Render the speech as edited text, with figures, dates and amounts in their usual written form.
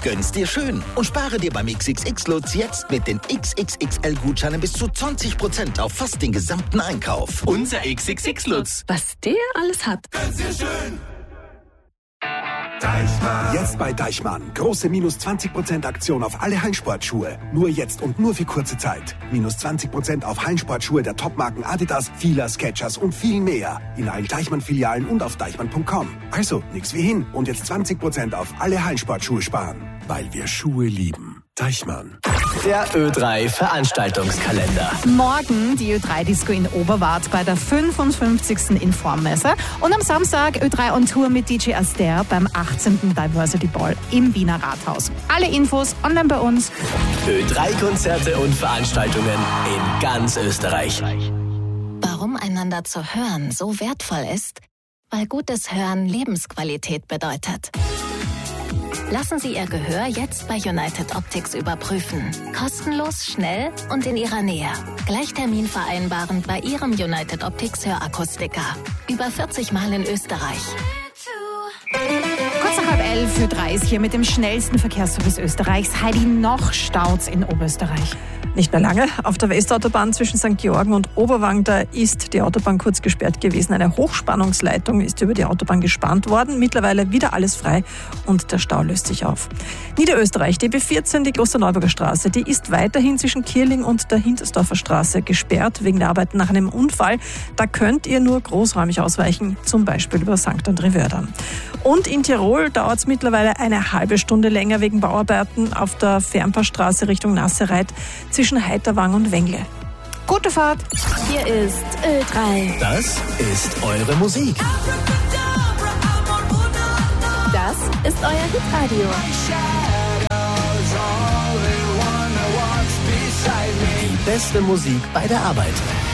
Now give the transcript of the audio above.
Gönn's dir schön und spare dir beim XXX-Lutz jetzt mit den XXXL-Gutscheinen bis zu 20% auf fast den gesamten Einkauf. Unser XXX-Lutz. Was der alles hat. Gönn's dir schön. Deichmann. Jetzt bei Deichmann. Große minus 20% Aktion auf alle Hallensportschuhe. Nur jetzt und nur für kurze Zeit. Minus 20% auf Hallensportschuhe der Topmarken Adidas, Fila, Skechers und viel mehr. In allen Deichmann-Filialen und auf deichmann.com. Also, nix wie hin. Und jetzt 20% auf alle Hallensportschuhe sparen. Weil wir Schuhe lieben. Deichmann. Der Ö3 Veranstaltungskalender. Morgen die Ö3-Disco in Oberwart bei der 55. Informmesse und am Samstag Ö3 on Tour mit DJ Aster beim 18. Diversity Ball im Wiener Rathaus. Alle Infos online bei uns. Ö3-Konzerte und Veranstaltungen in ganz Österreich. Warum einander zu hören so wertvoll ist? Weil gutes Hören Lebensqualität bedeutet. Lassen Sie Ihr Gehör jetzt bei United Optics überprüfen. Kostenlos, schnell und in Ihrer Nähe. Gleich Termin vereinbaren bei Ihrem United Optics Hörakustiker. Über 40 Mal in Österreich. Kurz nach 11 für 3 ist hier mit dem schnellsten Verkehrsservice Österreichs. Heidi, noch Staus in Oberösterreich. Nicht mehr lange. Auf der Westautobahn zwischen St. Georgen und Oberwang, da ist die Autobahn kurz gesperrt gewesen. Eine Hochspannungsleitung ist über die Autobahn gespannt worden. Mittlerweile wieder alles frei und der Stau löst sich auf. Niederösterreich, die B14, die Klosterneuburger Straße, die ist weiterhin zwischen Kierling und der Hintersdorfer Straße gesperrt wegen der Arbeiten nach einem Unfall. Da könnt ihr nur großräumig ausweichen, zum Beispiel über St. André-Wördern. Und in Tirol dauert es mittlerweile eine halbe Stunde länger wegen Bauarbeiten auf der Fernpassstraße Richtung Nassereit zwischen Heiterwang und Wengle. Gute Fahrt! Hier ist Ö3. Das ist eure Musik. Das ist euer Hitradio. Die beste Musik bei der Arbeit.